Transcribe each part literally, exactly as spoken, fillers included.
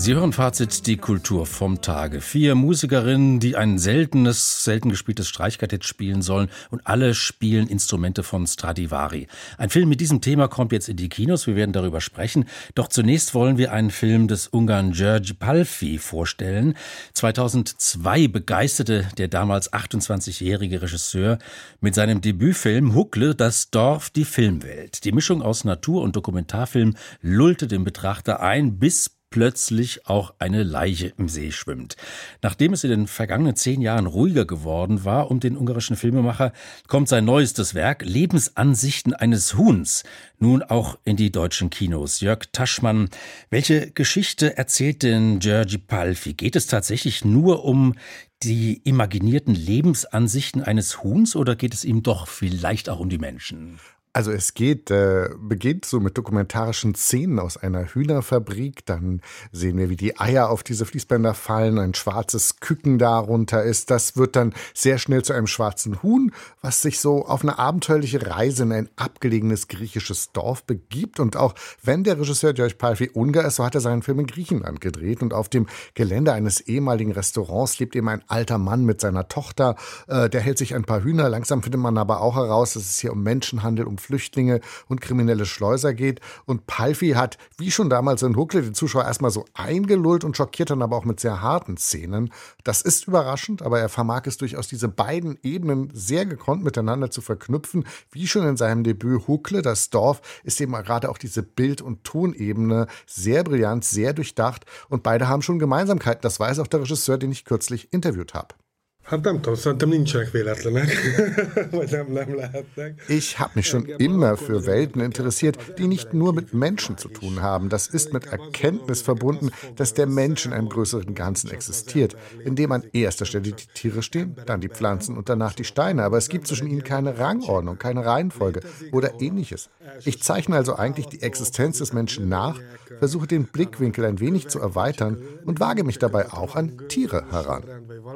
Sie hören Fazit, die Kultur vom Tage. Vier Musikerinnen, die ein seltenes, selten gespieltes Streichquartett spielen sollen und alle spielen Instrumente von Stradivari. Ein Film mit diesem Thema kommt jetzt in die Kinos, wir werden darüber sprechen. Doch zunächst wollen wir einen Film des Ungarn György Pálffy vorstellen. zweitausendzwei begeisterte der damals achtundzwanzigjährige Regisseur mit seinem Debütfilm Hukle das Dorf, die Filmwelt. Die Mischung aus Natur- und Dokumentarfilm lullte den Betrachter ein, bis plötzlich auch eine Leiche im See schwimmt. Nachdem es in den vergangenen zehn Jahren ruhiger geworden war um den ungarischen Filmemacher, kommt sein neuestes Werk Lebensansichten eines Huhns nun auch in die deutschen Kinos. Jörg Taschmann, welche Geschichte erzählt denn György Pálffy? Geht es tatsächlich nur um die imaginierten Lebensansichten eines Huhns oder geht es ihm doch vielleicht auch um die Menschen? Also es geht, äh, beginnt so mit dokumentarischen Szenen aus einer Hühnerfabrik. Dann sehen wir, wie die Eier auf diese Fließbänder fallen, ein schwarzes Küken darunter ist. Das wird dann sehr schnell zu einem schwarzen Huhn, was sich so auf eine abenteuerliche Reise in ein abgelegenes griechisches Dorf begibt. Und auch wenn der Regisseur György Pálffy Ungar ist, so hat er seinen Film in Griechenland gedreht. Und auf dem Gelände eines ehemaligen Restaurants lebt eben ein alter Mann mit seiner Tochter. Äh, der hält sich ein paar Hühner. Langsam findet man aber auch heraus, dass es hier um Menschenhandel, um Flüchtlinge und kriminelle Schleuser geht. Und Pálffy hat, wie schon damals in Hukle, den Zuschauer erstmal so eingelullt und schockiert dann aber auch mit sehr harten Szenen. Das ist überraschend, aber er vermag es durchaus, diese beiden Ebenen sehr gekonnt miteinander zu verknüpfen. Wie schon in seinem Debüt Hukle, das Dorf, ist eben gerade auch diese Bild- und Tonebene sehr brillant, sehr durchdacht. Und beide haben schon Gemeinsamkeiten. Das weiß auch der Regisseur, den ich kürzlich interviewt habe. Ich habe mich schon immer für Welten interessiert, die nicht nur mit Menschen zu tun haben. Das ist mit Erkenntnis verbunden, dass der Mensch in einem größeren Ganzen existiert, in dem an erster Stelle die Tiere stehen, dann die Pflanzen und danach die Steine. Aber es gibt zwischen ihnen keine Rangordnung, keine Reihenfolge oder Ähnliches. Ich zeichne also eigentlich die Existenz des Menschen nach, versuche den Blickwinkel ein wenig zu erweitern und wage mich dabei auch an Tiere heran.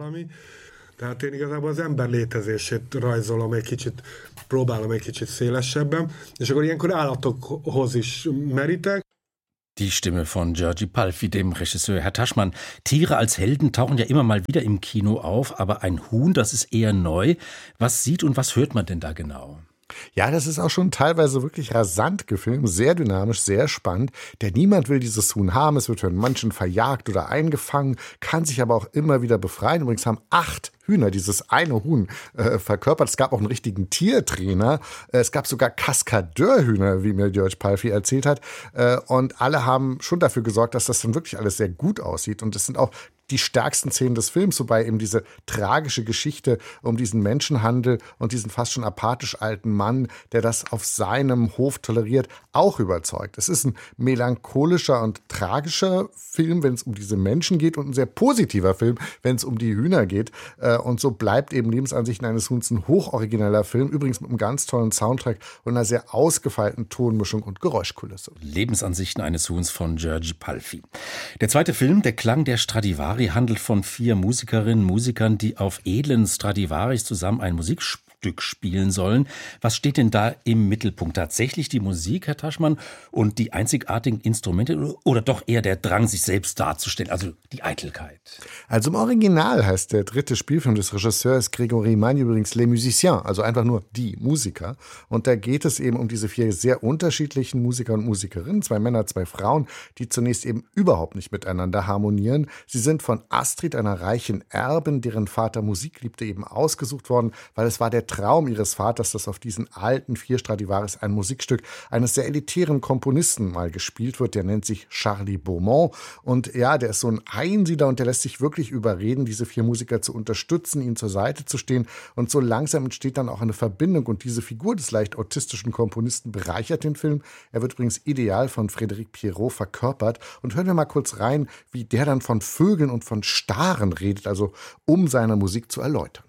Tehát én igazából az ember létezését rajzolom egy kicsit, próbálom egy kicsit szélesebben, és akkor ilyenkor állatokhoz is merítek. Die Stimme von György Pálffy, dem Regisseur. Herr Taschmann, Tiere als Helden tauchen ja immer mal wieder im Kino auf, aber ein Huhn, das ist eher neu. Was sieht und was hört man denn da genau? Ja, das ist auch schon teilweise wirklich rasant gefilmt, sehr dynamisch, sehr spannend. Denn niemand will dieses Huhn haben. Es wird von manchen verjagt oder eingefangen, kann sich aber auch immer wieder befreien. Übrigens haben acht Hühner dieses eine Huhn äh, verkörpert. Es gab auch einen richtigen Tiertrainer. Äh, es gab sogar Kaskadeurhühner, wie mir György Pálffy erzählt hat. Äh, und alle haben schon dafür gesorgt, dass das dann wirklich alles sehr gut aussieht. Und es sind auch die stärksten Szenen des Films, wobei eben diese tragische Geschichte um diesen Menschenhandel und diesen fast schon apathisch alten Mann, der das auf seinem Hof toleriert, auch überzeugt. Es ist ein melancholischer und tragischer Film, wenn es um diese Menschen geht, und ein sehr positiver Film, wenn es um die Hühner geht. Und so bleibt eben Lebensansichten eines Huhns ein hochorigineller Film, übrigens mit einem ganz tollen Soundtrack und einer sehr ausgefeilten Tonmischung und Geräuschkulisse. Lebensansichten eines Huhns von György Pálffy. Der zweite Film, Der Klang der Stradivari, handelt von vier Musikerinnen und Musikern, die auf edlen Stradivaris zusammen ein Musikstück spielen sollen. Was steht denn da im Mittelpunkt? Tatsächlich die Musik, Herr Taschmann, und die einzigartigen Instrumente oder doch eher der Drang, sich selbst darzustellen, also die Eitelkeit? Also im Original heißt der dritte Spielfilm des Regisseurs Grégory Magne übrigens Les Musiciens, also einfach nur die Musiker. Und da geht es eben um diese vier sehr unterschiedlichen Musiker und Musikerinnen, zwei Männer, zwei Frauen, die zunächst eben überhaupt nicht miteinander harmonieren. Sie sind von Astrid, einer reichen Erbin, deren Vater Musik liebte, eben ausgesucht worden, weil es war der Traum ihres Vaters, dass auf diesen alten vier Stradivaris ein Musikstück eines sehr elitären Komponisten mal gespielt wird. Der nennt sich Charlie Beaumont. Und ja, der ist so ein Einsiedler und der lässt sich wirklich überreden, diese vier Musiker zu unterstützen, ihnen zur Seite zu stehen. Und so langsam entsteht dann auch eine Verbindung. Und diese Figur des leicht autistischen Komponisten bereichert den Film. Er wird übrigens ideal von Frédéric Pierrot verkörpert. Und hören wir mal kurz rein, wie der dann von Vögeln und von Staren redet, also um seine Musik zu erläutern.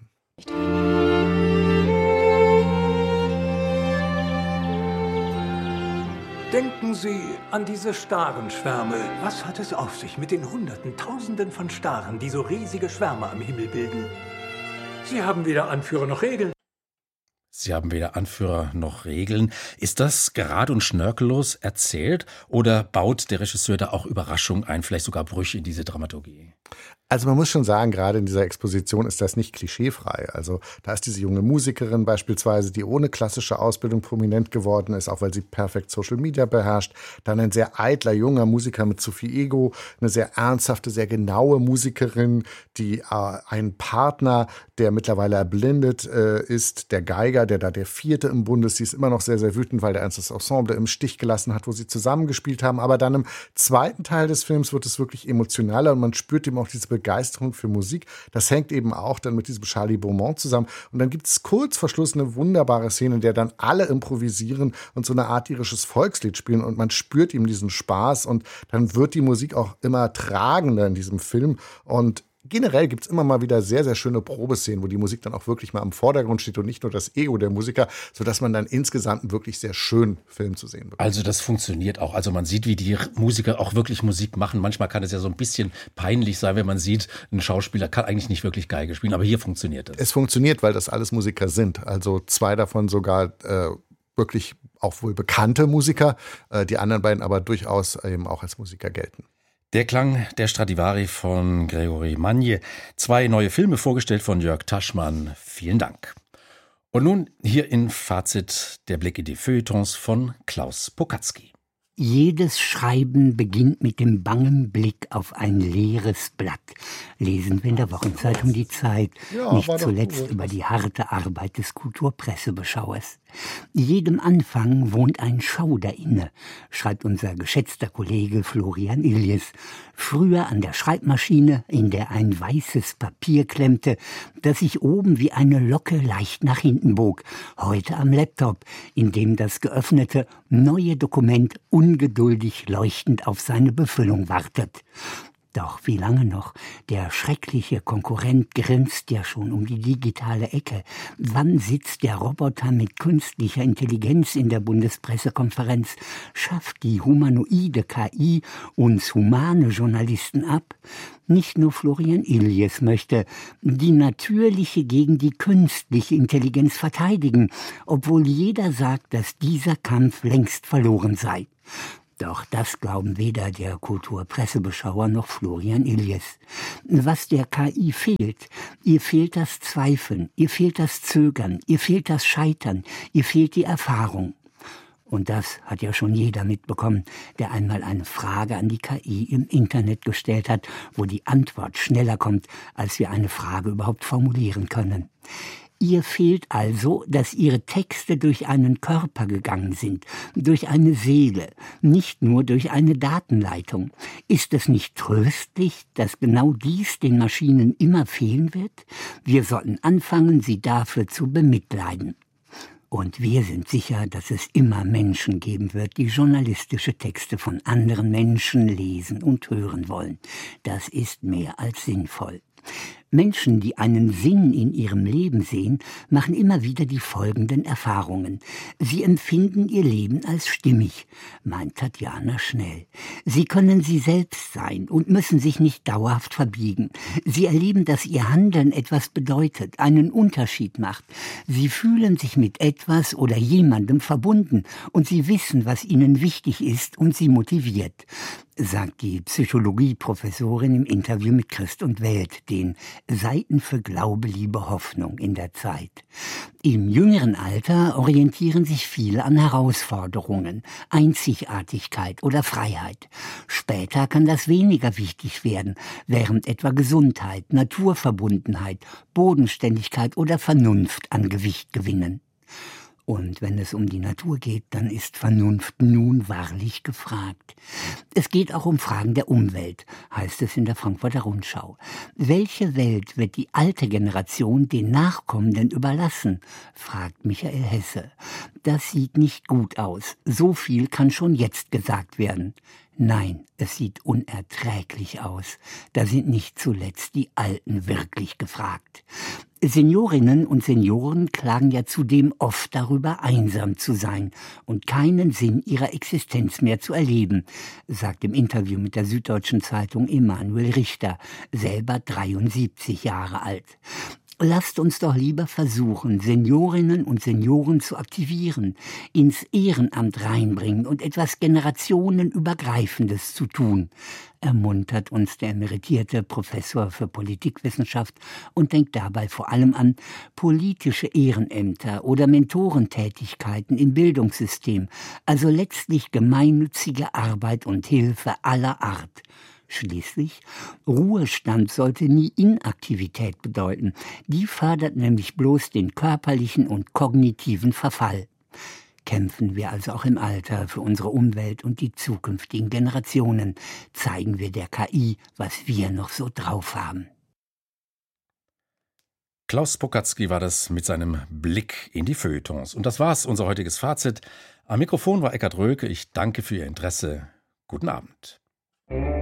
Denken Sie an diese Starenschwärme. Was hat es auf sich mit den Hunderten, Tausenden von Staren, die so riesige Schwärme am Himmel bilden? Sie haben weder Anführer noch Regeln. Sie haben weder Anführer noch Regeln. Ist das gerade und schnörkellos erzählt oder baut der Regisseur da auch Überraschungen ein, vielleicht sogar Brüche in diese Dramaturgie? Also man muss schon sagen, gerade in dieser Exposition ist das nicht klischeefrei. Also da ist diese junge Musikerin beispielsweise, die ohne klassische Ausbildung prominent geworden ist, auch weil sie perfekt Social Media beherrscht. Dann ein sehr eitler junger Musiker mit zu viel Ego, eine sehr ernsthafte, sehr genaue Musikerin, die äh, einen Partner, der mittlerweile erblindet äh, ist, der Geiger, der da der Vierte im Bunde ist. Sie ist immer noch sehr, sehr wütend, weil der einst das Ensemble im Stich gelassen hat, wo sie zusammengespielt haben. Aber dann im zweiten Teil des Films wird es wirklich emotionaler und man spürt eben auch diese Begeisterung für Musik. Das hängt eben auch dann mit diesem Charlie Beaumont zusammen. Und dann gibt es kurz vor Schluss eine wunderbare Szene, in der dann alle improvisieren und so eine Art irisches Volkslied spielen und man spürt ihm diesen Spaß und dann wird die Musik auch immer tragender in diesem Film und generell gibt es immer mal wieder sehr, sehr schöne Probeszenen, wo die Musik dann auch wirklich mal im Vordergrund steht und nicht nur das Ego der Musiker, sodass man dann insgesamt einen wirklich sehr schönen Film zu sehen bekommt. Also das funktioniert auch. Also man sieht, wie die Musiker auch wirklich Musik machen. Manchmal kann es ja so ein bisschen peinlich sein, wenn man sieht, ein Schauspieler kann eigentlich nicht wirklich Geige spielen, aber hier funktioniert es. Es funktioniert, weil das alles Musiker sind. Also zwei davon sogar äh, wirklich auch wohl bekannte Musiker, äh, die anderen beiden aber durchaus eben auch als Musiker gelten. Der Klang der Stradivari von Gregory Magne. Zwei neue Filme vorgestellt von Jörg Taschmann. Vielen Dank. Und nun hier in Fazit der Blick in die Feuilletons von Klaus Pokatzky. Jedes Schreiben beginnt mit dem bangen Blick auf ein leeres Blatt. Lesen wir in der Wochenzeitung Die Zeit, ja, nicht zuletzt über die harte Arbeit des Kulturpressebeschauers. Jedem Anfang wohnt ein Schauder inne, schreibt unser geschätzter Kollege Florian Illies. Früher an der Schreibmaschine, in der ein weißes Papier klemmte, das sich oben wie eine Locke leicht nach hinten bog. Heute am Laptop, in dem das geöffnete neue Dokument ungeduldig leuchtend auf seine Befüllung wartet. Doch wie lange noch? Der schreckliche Konkurrent grinst ja schon um die digitale Ecke. Wann sitzt der Roboter mit künstlicher Intelligenz in der Bundespressekonferenz? Schafft die humanoide K I uns humane Journalisten ab? Nicht nur Florian Illies möchte die natürliche gegen die künstliche Intelligenz verteidigen, obwohl jeder sagt, dass dieser Kampf längst verloren sei. Doch das glauben weder der Kulturpressebeschauer noch Florian Illies. Was der K I fehlt, ihr fehlt das Zweifeln, ihr fehlt das Zögern, ihr fehlt das Scheitern, ihr fehlt die Erfahrung. Und das hat ja schon jeder mitbekommen, der einmal eine Frage an die K I im Internet gestellt hat, wo die Antwort schneller kommt, als wir eine Frage überhaupt formulieren können. Ihr fehlt also, dass ihre Texte durch einen Körper gegangen sind, durch eine Seele, nicht nur durch eine Datenleitung. Ist es nicht tröstlich, dass genau dies den Maschinen immer fehlen wird? Wir sollten anfangen, sie dafür zu bemitleiden. Und wir sind sicher, dass es immer Menschen geben wird, die journalistische Texte von anderen Menschen lesen und hören wollen. Das ist mehr als sinnvoll. Menschen, die einen Sinn in ihrem Leben sehen, machen immer wieder die folgenden Erfahrungen. Sie empfinden ihr Leben als stimmig, meint Tatjana Schnell. Sie können sie selbst sein und müssen sich nicht dauerhaft verbiegen. Sie erleben, dass ihr Handeln etwas bedeutet, einen Unterschied macht. Sie fühlen sich mit etwas oder jemandem verbunden und sie wissen, was ihnen wichtig ist und sie motiviert, sagt die Psychologieprofessorin im Interview mit Christ und Welt, den Seiten für Glaube, Liebe, Hoffnung in der Zeit. Im jüngeren Alter orientieren sich viele an Herausforderungen, Einzigartigkeit oder Freiheit. Später kann das weniger wichtig werden, während etwa Gesundheit, Naturverbundenheit, Bodenständigkeit oder Vernunft an Gewicht gewinnen. Und wenn es um die Natur geht, dann ist Vernunft nun wahrlich gefragt. Es geht auch um Fragen der Umwelt, heißt es in der Frankfurter Rundschau. Welche Welt wird die alte Generation den Nachkommenden überlassen, fragt Michael Hesse. Das sieht nicht gut aus. So viel kann schon jetzt gesagt werden. Nein, es sieht unerträglich aus. Da sind nicht zuletzt die Alten wirklich gefragt. Seniorinnen und Senioren klagen ja zudem oft darüber, einsam zu sein und keinen Sinn ihrer Existenz mehr zu erleben, sagt im Interview mit der Süddeutschen Zeitung Emanuel Richter, selber dreiundsiebzig Jahre alt. Lasst uns doch lieber versuchen, Seniorinnen und Senioren zu aktivieren, ins Ehrenamt reinbringen und etwas Generationenübergreifendes zu tun, ermuntert uns der emeritierte Professor für Politikwissenschaft und denkt dabei vor allem an politische Ehrenämter oder Mentorentätigkeiten im Bildungssystem, also letztlich gemeinnützige Arbeit und Hilfe aller Art. Schließlich, Ruhestand sollte nie Inaktivität bedeuten. Die fördert nämlich bloß den körperlichen und kognitiven Verfall. Kämpfen wir also auch im Alter für unsere Umwelt und die zukünftigen Generationen. Zeigen wir der K I, was wir noch so drauf haben. Klaus Pokatzky war das mit seinem Blick in die Feuilletons. Und das war's, unser heutiges Fazit. Am Mikrofon war Eckhard Röhlke. Ich danke für Ihr Interesse. Guten Abend.